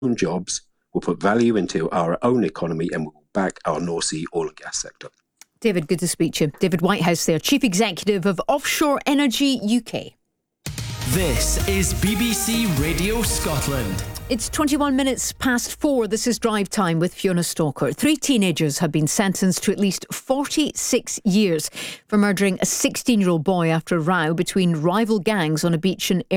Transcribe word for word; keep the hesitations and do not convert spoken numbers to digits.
own jobs, we'll put value into our own economy, and we'll back our North Sea oil and gas sector. David, good to speak to you. David Whitehouse there, Chief Executive of Offshore Energy U K. This is B B C Radio Scotland. It's twenty-one minutes past four. This is Drive Time with Fiona Stalker. Three teenagers have been sentenced to at least forty-six years for murdering a sixteen-year-old boy after a row between rival gangs on a beach in